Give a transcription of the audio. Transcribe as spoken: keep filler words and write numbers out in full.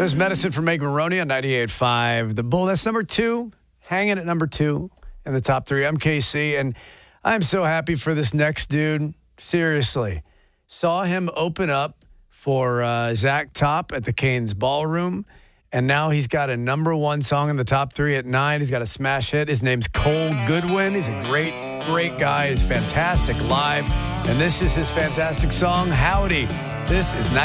There's Medicine from Meg Maroney on ninety-eight point five. The Bull, that's number two, hanging at number two in the top three. I'm K C, and I'm so happy for this next dude. Seriously. Saw him open up for uh, Zach Top at the Canes Ballroom, and now he's got a number one song in the top three at nine. He's got a smash hit. His name's Cole Goodwin. He's a great, great guy. He's fantastic live, and this is his fantastic song, Howdy. This is